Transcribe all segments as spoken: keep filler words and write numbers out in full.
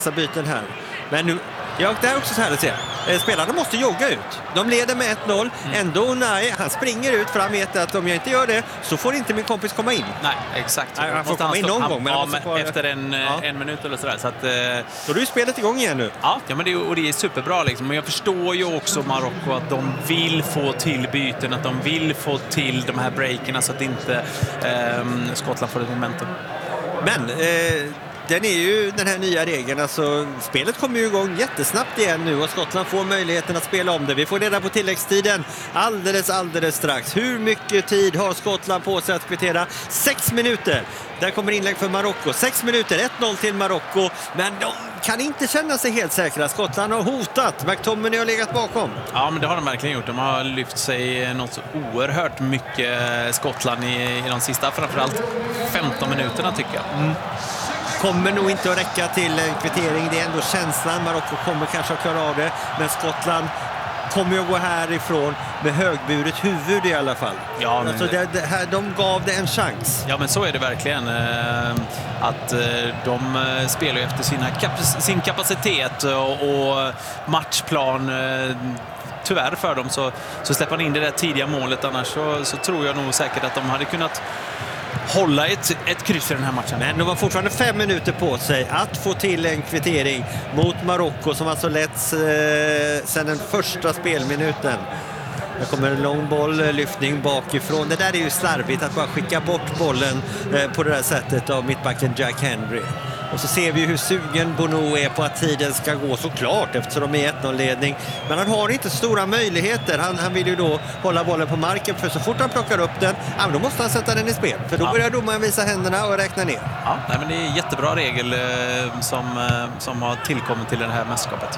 byten här. Men nu, ja, det är också så här att se. Spelarna måste jogga ut. De leder med ett noll. Mm. Ändå nej, han springer ut för han vet att om jag inte gör det så får inte min kompis komma in. Nej, exakt. Nej, han får komma in någon han, gång. Men ja, men kvar... efter en, ja. en minut eller sådär. Så, att, eh... så du är spelet igång igen nu? Ja, ja men det, och det är superbra liksom. Men jag förstår ju också Marocko att de vill få till byten. Att de vill få till de här breakerna så att inte eh, Skottland får ett momentum. Men... Eh... Den är ju den här nya regeln, alltså spelet kommer ju igång jättesnabbt igen nu och Skottland får möjligheten att spela om det. Vi får reda på tilläggstiden alldeles, alldeles strax. Hur mycket tid har Skottland på sig att kvittera? Sex minuter. Där kommer inlägg för Marocko. Sex minuter, ett noll till Marocko. Men de kan inte känna sig helt säkra. Skottland har hotat. McTominay har legat bakom. Ja, men det har de verkligen gjort. De har lyft sig något så oerhört mycket Skottland i, i de sista, framförallt femton minuterna tycker jag. Mm. Kommer nog inte att räcka till en kvittering. Det är ändå känslan. Marocko kommer kanske att klara av det. Men Skottland kommer ju att gå härifrån med högburet huvud i alla fall. Ja, men... alltså det, det här, de gav det en chans. Ja, men så är det verkligen. Eh, att eh, de spelar efter sina kap- sin kapacitet och, och matchplan. Eh, tyvärr för dem så, så släpper man in det där tidiga målet. Annars så, så tror jag nog säkert att de hade kunnat hålla ett, ett kryss i den här matchen. Men de har fortfarande fem minuter på sig att få till en kvittering mot Marocko som alltså letts eh, sedan den första spelminuten. Det kommer en lång boll, lyftning bakifrån. Det där är ju slarvigt att bara skicka bort bollen eh, på det där sättet av mittbacken Jack Henry. Och så ser vi hur sugen Bono är på att tiden ska gå, såklart eftersom de är ett noll-ledning. Men han har inte stora möjligheter. Han, han vill ju då hålla bollen på marken för så fort han plockar upp den, ja, då måste han sätta den i spel. För då ja. börjar domaren visa händerna och räkna ner. Ja, nej, men det är en jättebra regel eh, som, eh, som har tillkommit till det här mästerskapet.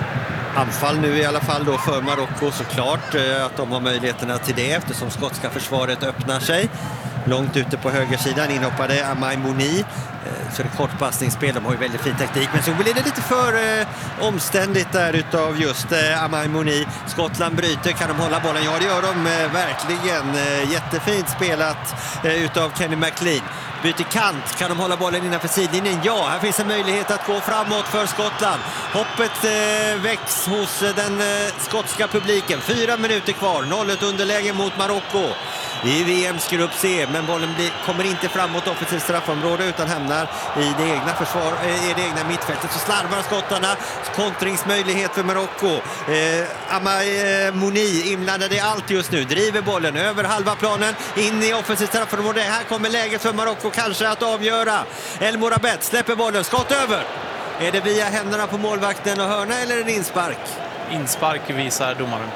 Anfall nu i alla fall då för Marocko, såklart eh, att de har möjligheterna till det eftersom skotska försvaret öppnar sig. Långt ute på högersidan inhoppade Amai Mouni. Så det är kort passningsspel, de har ju väldigt fin taktik. Men så blir det lite för eh, omständigt där utav just eh, Amai Mouni. Skottland bryter, kan de hålla bollen? Ja, det gör de eh, verkligen. Eh, jättefint spelat eh, utav Kenny McLean. Byter kant, kan de hålla bollen innanför sidlinjen? Ja, här finns en möjlighet att gå framåt för Skottland. Hoppet eh, väcks hos eh, den eh, skotska publiken. Fyra minuter kvar, noll ett underläge mot Marocko i V M:s grupp C, men bollen blir, kommer inte framåt offensivt straffområde utan hamnar i det egna försvar, i det egna mittfältet. Så slarvar skottarna, kontringsmöjlighet för Marocko. Eh, Amai eh, Mouni inblandad i allt just nu, driver bollen över halva planen in i offensivt straffområde. Här kommer läget för Marocko kanske att avgöra. El Morabet släpper bollen, skott över. Är det via händerna på målvakten och hörna eller en inspark? Inspark visar domaren.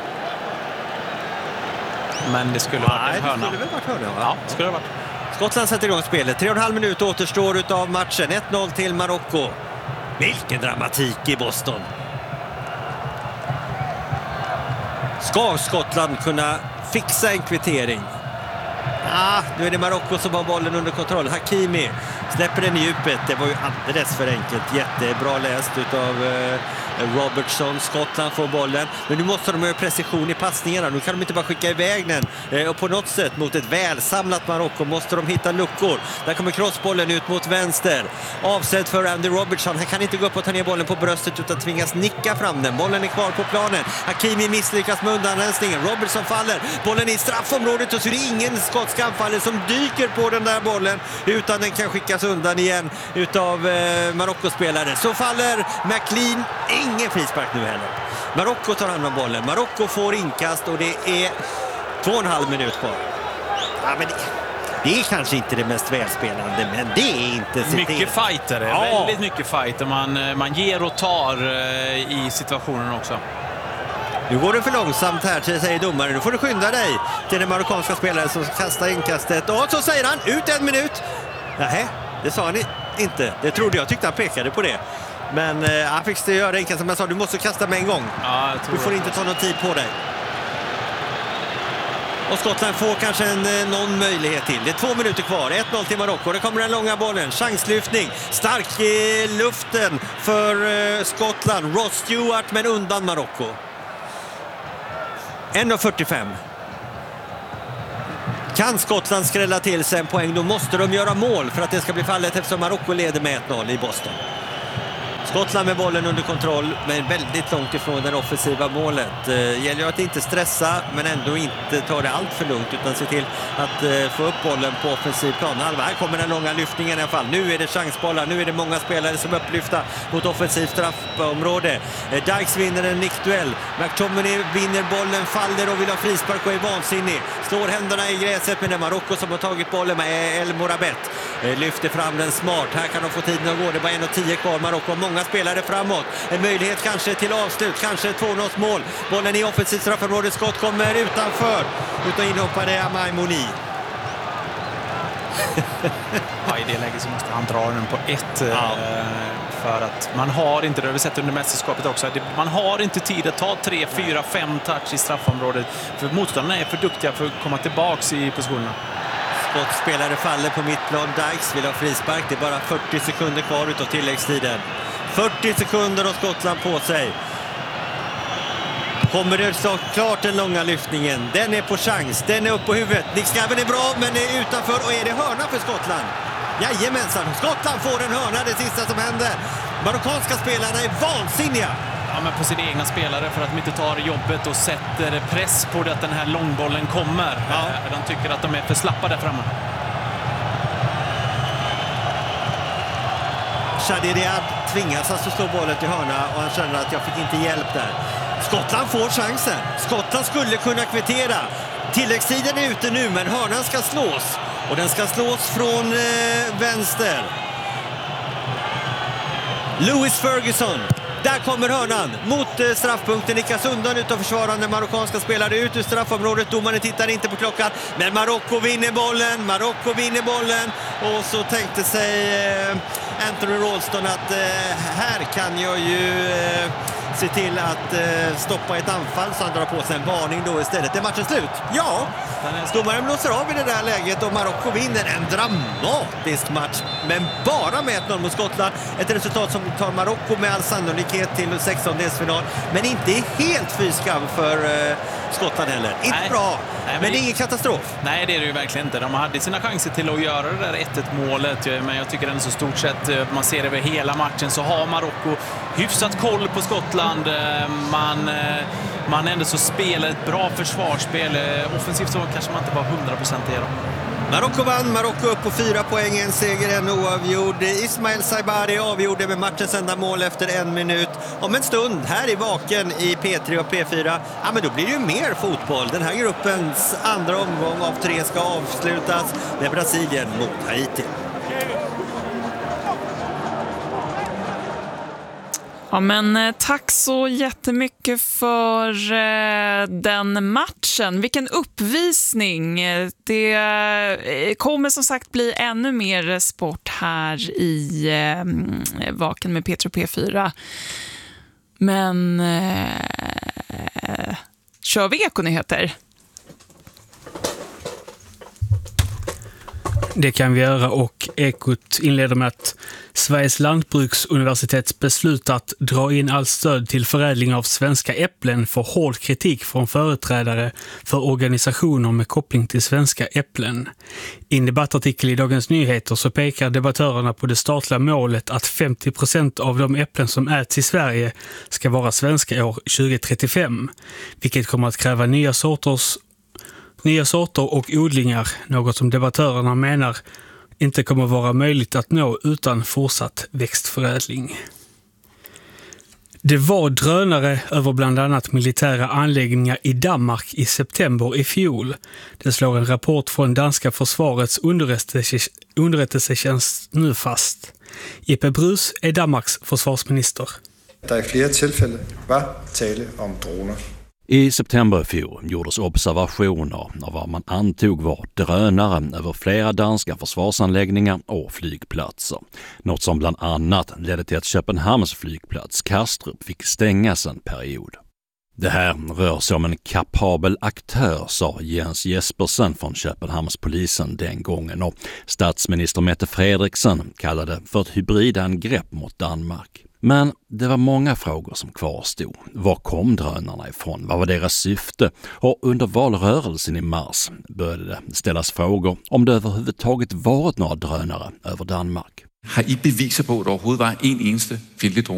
Men det skulle ha varit en hörna. Det skulle väl varit hörna, va? Ja, det skulle ha varit. Skottland sätter igång spelet. Tre och en halv minut återstår utav matchen. ett noll till Marocko. Vilken dramatik i Boston. Ska Skottland kunna fixa en kvittering? Ah, nu är det Marocko som har bollen under kontroll. Hakimi släpper den i djupet. Det var ju alldeles för enkelt. Jättebra läst utav eh, Robertson. Skottland får bollen. Men nu måste de ha precision i passningarna. Nu kan de inte bara skicka iväg den. Eh, och på något sätt mot ett välsamlat Marocko måste de hitta luckor. Där kommer crossbollen ut mot vänster. Avsett för Andy Robertson. Han kan inte gå upp och ta ner bollen på bröstet utan tvingas nicka fram den. Bollen är kvar på planen. Hakimi misslyckas med undanrensningen. Robertson faller. Bollen i straffområdet och så är det ingen skotsk anfallare som dyker på den där bollen utan den kan skickas undan igen utav eh, Marocko-spelare. Så faller McLean. Ingen frispark nu heller. Marocko tar hand om bollen. Marocko får inkast och det är två och en halv minut kvar. Ja, men det, det är kanske inte det mest välspelande, men det är inte... Mycket fighter, ja. Väldigt mycket fighter. Man, man ger och tar eh, i situationen också. Nu går det för långsamt här, säger domaren. Nu får du skynda dig till den marockanska spelaren som kastar inkastet. Och så säger han, ut en minut. Nej, det sa han inte. Det trodde jag, tyckte han pekade på det. Men eh, han fick det göra inkast som jag sa, du måste kasta med en gång. Ja, du får inte ta någon tid på dig. Och Skottland får kanske en, någon möjlighet till. Det är två minuter kvar, ett noll till Marocko. Det kommer den långa bollen, chanslyftning. Stark i luften för eh, Skottland. Ross Stewart, men undan Marocko. en fyrtiofem. Kan Skottland skrälla till sig en poäng, då måste de göra mål för att det ska bli fallet eftersom Marocko leder med ett noll i Boston. Skottland med bollen under kontroll, men väldigt långt ifrån det offensiva målet. Det gäller ju att inte stressa, men ändå inte ta det allt för lugnt, utan se till att få upp bollen på offensiv plan. Här kommer den långa lyftningen i alla fall. Nu är det chansbollar, nu är det många spelare som upplyfta mot offensivt straffområde. Dykes vinner en nickduell. McTominay vinner bollen, faller och vill ha frispark och är vansinnig. Slår händerna i gräset, men det är Marocko som har tagit bollen med El Morabet. Lyfter fram den smart. Här kan de få tiden att gå. Det är bara en och tio kvar. Marocko har många spelare framåt. En möjlighet kanske till avslut. Kanske två noll mål. Bollen i offensivt straffområde. Skott kommer utanför. Utan inhoppade Amai Mouni. Ja, i det läget så måste han dra den på ett. Ja. För att man har inte, det har vi sett under mästerskapet också, man har inte tid att ta tre, fyra, fem touch i straffområdet. För motståndarna är för duktiga för att komma tillbaka i positionerna. Skottspelare faller på mittplan. Dykes vill ha frispark. Det är bara fyrtio sekunder kvar utav tilläggstiden. fyrtio sekunder och Skottland på sig. Kommer det så klart den långa lyftningen. Den är på chans. Den är upp på huvudet. Nick Scaven är bra, men är utanför. Och är det hörna för Skottland? Jajamensan. Skottland får en hörna, det sista som händer. Marockanska spelarna är vansinniga. Ja, men på sina egna spelare för att de inte tar jobbet och sätter press på att den här långbollen kommer. Ja. De tycker att de är för slappa där framme. Shadi Riad tvingas alltså slå bollen till hörna och han känner att jag fick inte hjälp där. Skottland får chansen. Skottland skulle kunna kvittera. Tilläggstiden är ute nu, men hörnan ska slås. Och den ska slås från eh, vänster. Lewis Ferguson. Där kommer hörnan mot eh, straffpunkten. Nickas undan utav försvarande marockanska spelare ut ur straffområdet. Domaren tittar inte på klockan. Men Marocko vinner bollen. Marocko vinner bollen. Och så tänkte sig eh, Anthony Ralston att eh, här kan jag ju eh, se till att eh, stoppa ett anfall, så han drar på sig en varning då istället. Är matchen slut? Ja! Domaren blåser av i det där läget och Marocko vinner en dramatisk match. Men bara med ett noll mot Skottland. Ett resultat som tar Marocko med all sannolikhet till sextondelsfinal. Men inte helt fyskam för eh, Skottland heller. Inte Nej. bra. Nej, men, men det är ingen katastrof. Nej, det är det ju verkligen inte. De hade sina chanser till att göra det där ett ett målet. Men jag tycker ändå så stort sett, man ser över hela matchen, så har Marocko hyfsat koll på Skottland. Man, man ändå så spelar ett bra försvarsspel. Offensivt så kanske man inte var hundra procent i dem. Marocko vann, Marocko upp på fyra poäng, en seger, en oavgjord. Ismail Saibari avgjorde med matchens enda mål efter en minut. Om en stund här i Vaken i P tre och P fyra, ja men då blir det ju mer fotboll. Den här gruppens andra omgång av tre ska avslutas med Brasilien mot Haiti. Ja, men tack så jättemycket för eh, den matchen. Vilken uppvisning. Det eh, kommer som sagt bli ännu mer sport här i eh, Vaken med P tre och P fyra. Men eh, kör vi ekonyheter? Det kan vi göra, och Ekot inleder med att Sveriges lantbruksuniversitet beslutat dra in allt stöd till förädling av svenska äpplen för hård kritik från företrädare för organisationer med koppling till svenska äpplen. I en debattartikel i Dagens Nyheter så pekar debattörerna på det statliga målet att femtio procent av de äpplen som äts i Sverige ska vara svenska år tjugo trettiofem, vilket kommer att kräva nya sorters Nya sorter och odlingar, något som debattörerna menar inte kommer vara möjligt att nå utan fortsatt växtförädling. Det var drönare över bland annat militära anläggningar i Danmark i september i fjol. Det slår en rapport från danska försvarets underrättelse- underrättelsetjänst nu fast. Jeppe Bruus är Danmarks försvarsminister. Det är flera tillfällen var tale om droner. I september i fjol gjordes observationer av vad man antog var drönare över flera danska försvarsanläggningar och flygplatser. Något som bland annat ledde till att Köpenhamns flygplats Kastrup fick stängas en period. Det här rör sig om en kapabel aktör, sa Jens Jespersen från Köpenhamnspolisen den gången, och statsminister Mette Frederiksen kallade det för ett hybridangrepp mot Danmark. Men det var många frågor som kvarstod. Var kom drönarna ifrån? Vad var deras syfte? Och under valrörelsen i mars började det ställas frågor om det överhuvudtaget varit några drönare över Danmark. Har I beviser på, att det överhuvudtaget var en eneste fjendtlig drone?